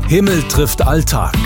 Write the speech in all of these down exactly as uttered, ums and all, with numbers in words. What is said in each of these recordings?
Himmel trifft Alltag.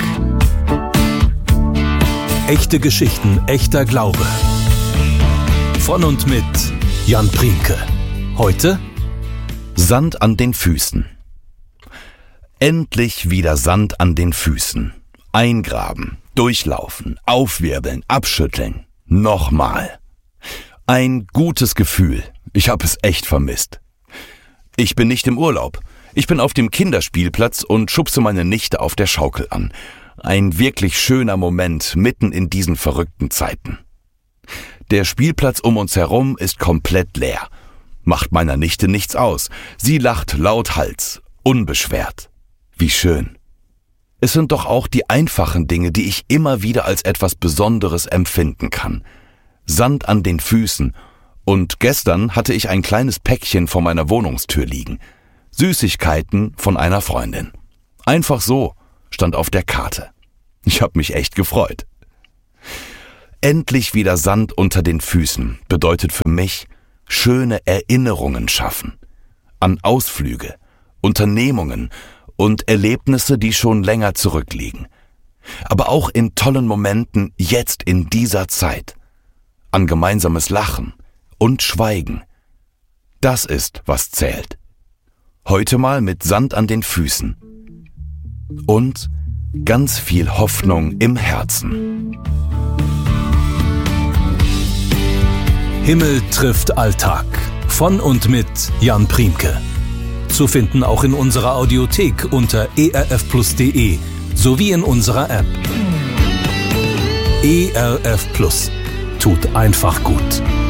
Echte Geschichten, echter Glaube. Von und mit Jan Priemke. Heute Sand an den Füßen. Endlich wieder Sand an den Füßen. Eingraben, durchlaufen, aufwirbeln, abschütteln. Nochmal. Ein gutes Gefühl. Ich habe es echt vermisst. Ich bin nicht im Urlaub. Ich bin auf dem Kinderspielplatz und schubse meine Nichte auf der Schaukel an. Ein wirklich schöner Moment mitten in diesen verrückten Zeiten. Der Spielplatz um uns herum ist komplett leer. Macht meiner Nichte nichts aus. Sie lacht lauthals, unbeschwert. Wie schön. Es sind doch auch die einfachen Dinge, die ich immer wieder als etwas Besonderes empfinden kann. Sand an den Füßen. Und gestern hatte ich ein kleines Päckchen vor meiner Wohnungstür liegen. Süßigkeiten von einer Freundin. Einfach so, stand auf der Karte. Ich habe mich echt gefreut. Endlich wieder Sand unter den Füßen bedeutet für mich schöne Erinnerungen schaffen. An Ausflüge, Unternehmungen und Erlebnisse, die schon länger zurückliegen. Aber auch in tollen Momenten jetzt in dieser Zeit. An gemeinsames Lachen und Schweigen. Das ist, was zählt. Heute mal mit Sand an den Füßen. Und ganz viel Hoffnung im Herzen. Himmel trifft Alltag. Von und mit Jan Priemke. Zu finden auch in unserer Audiothek unter e r f plus punkt d e sowie in unserer App. E R F Plus. Tut einfach gut.